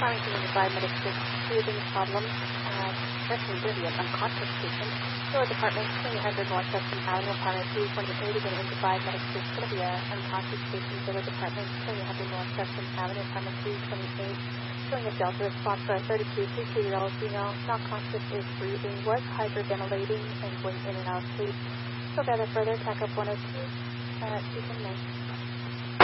Farmington Unified Medic 6, breathing problems, person brilliant, unconscious patient. Your department, 300 North Western Avenue, apartment 328, again, Unified Medic 6, going to be an unconscious patient. Your department, 300 North Western Avenue, apartment 328. Showing a Delta response for a 32-year-old female, not conscious, is breathing, was hyperventilating, and going in and out of sleep. So gather further, TACUP 102, 229.